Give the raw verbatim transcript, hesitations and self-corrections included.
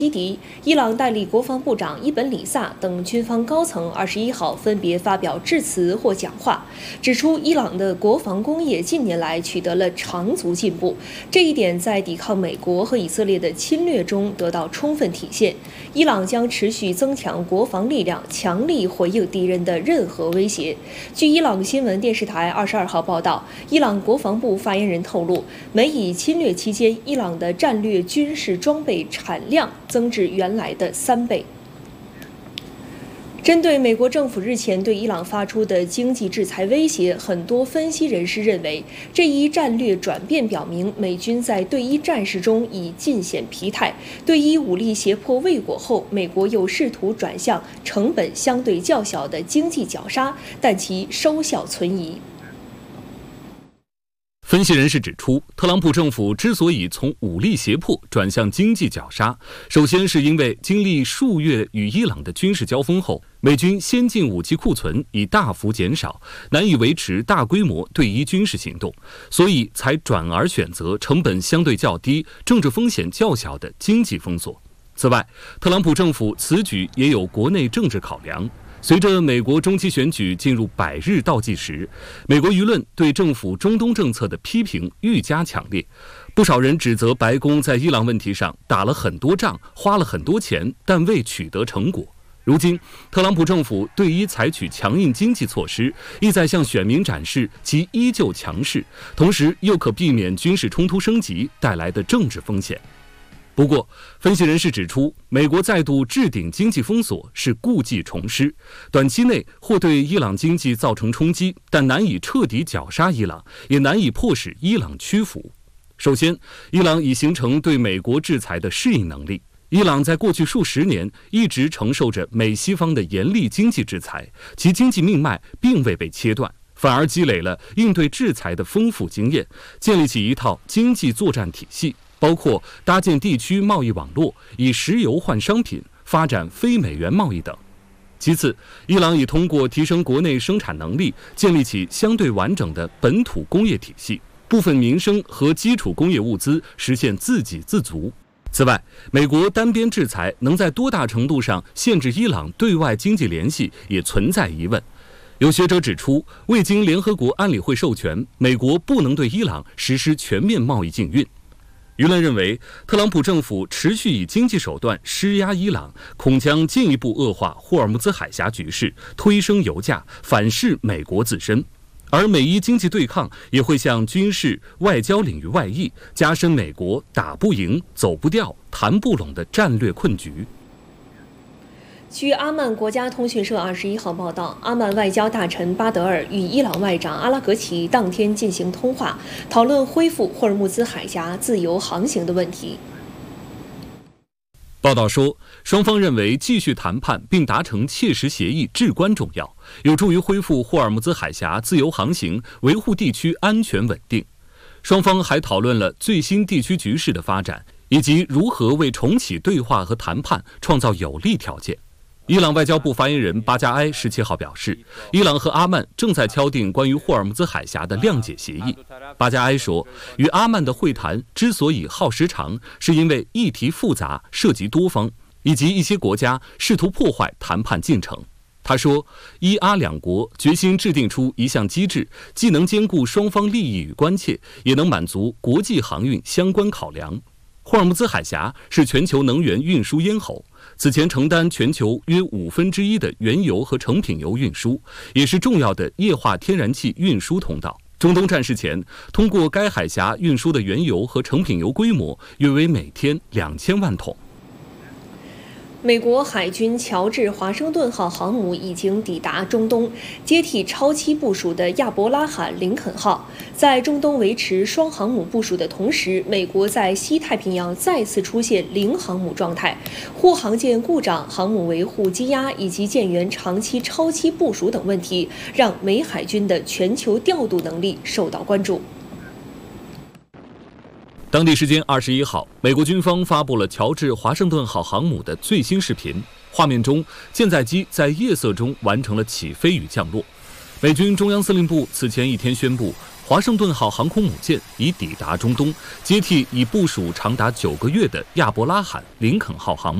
基地，伊朗代理国防部长伊本·里萨等军方高层二十一号分别发表致辞或讲话，指出伊朗的国防工业近年来取得了长足进步，这一点在抵抗美国和以色列的侵略中得到充分体现。伊朗将持续增强国防力量，强力回应敌人的任何威胁。据伊朗新闻电视台二十二号报道，伊朗国防部发言人透露，美以侵略期间，伊朗的战略军事装备产量增至原来的三倍。针对美国政府日前对伊朗发出的经济制裁威胁，很多分析人士认为，这一战略转变表明美军在对伊战事中已尽显疲态。对伊武力胁迫未果后，美国又试图转向成本相对较小的经济绞杀，但其收效存疑。 分析人士指出，特朗普政府之所以从武力胁迫转向经济绞杀，首先是因为经历数月与伊朗的军事交锋后，美军先进武器库存已大幅减少，难以维持大规模对伊军事行动，所以才转而选择成本相对较低、政治风险较小的经济封锁。此外，特朗普政府此举也有国内政治考量。随着美国中期选举进入百日倒计时，美国舆论对政府中东政策的批评愈加强烈。不少人指责白宫在伊朗问题上打了很多仗，花了很多钱，但未取得成果。如今，特朗普政府对伊采取强硬经济措施，意在向选民展示其依旧强势，同时又可避免军事冲突升级带来的政治风险。不过，分析人士指出，美国再度置顶经济封锁是故技重施，短期内或对伊朗经济造成冲击，但难以彻底绞杀伊朗，也难以迫使伊朗屈服。首先，伊朗已形成对美国制裁的适应能力。伊朗在过去数十年一直承受着美西方的严厉经济制裁，其经济命脉并未被切断，反而积累了应对制裁的丰富经验，建立起一套经济作战体系，包括搭建地区贸易网络，以石油换商品，发展非美元贸易等。其次，伊朗已通过提升国内生产能力，建立起相对完整的本土工业体系，部分民生和基础工业物资实现自给自足。此外，美国单边制裁能在多大程度上限制伊朗对外经济联系，也存在疑问。有学者指出，未经联合国安理会授权，美国不能对伊朗实施全面贸易禁运。舆论认为，特朗普政府持续以经济手段施压伊朗，恐将进一步恶化霍尔木兹海峡局势，推升油价，反噬美国自身。而美伊经济对抗也会向军事、外交领域外溢，加深美国打不赢、走不掉、谈不拢的战略困局。 据阿曼国家通讯社二十一号报道，阿曼外交大臣巴德尔与伊朗外长阿拉格齐当天进行通话，讨论恢复霍尔木兹海峡自由航行的问题。 报道说，双方认为继续谈判并达成切实协议至关重要，有助于恢复霍尔木兹海峡自由航行，维护地区安全稳定。双方还讨论了最新地区局势的发展，以及如何为重启对话和谈判创造有利条件。伊朗外交部发言人巴加埃十七号表示，伊朗和阿曼正在敲定关于霍尔木兹海峡的谅解协议。巴加埃说，与阿曼的会谈之所以耗时长，是因为议题复杂，涉及多方，以及一些国家试图破坏谈判进程。他说，伊阿两国决心制定出一项机制，既能兼顾双方利益与关切，也能满足国际航运相关考量。霍尔木兹海峡是全球能源运输咽喉，此前承担全球约五分之一的原油和成品油运输，也是重要的液化天然气运输通道。中东战事前，通过该海峡运输的原油和成品油规模约为每天两千万桶。 美国海军乔治华盛顿号航母已经抵达中东，接替超期部署的亚伯拉罕·林肯号。在中东维持双航母部署的同时，美国在西太平洋再次出现零航母状态，护航舰故障、航母维护积压以及舰员长期超期部署等问题，让美海军的全球调度能力受到关注。 当地时间二十一号，美国军方发布了乔治华盛顿号航母的最新视频。画面中，舰载机在夜色中完成了起飞与降落。美军中央司令部此前一天宣布， 华盛顿号航空母舰已抵达中东，接替已部署长达九个月的亚伯拉罕·林肯号航母。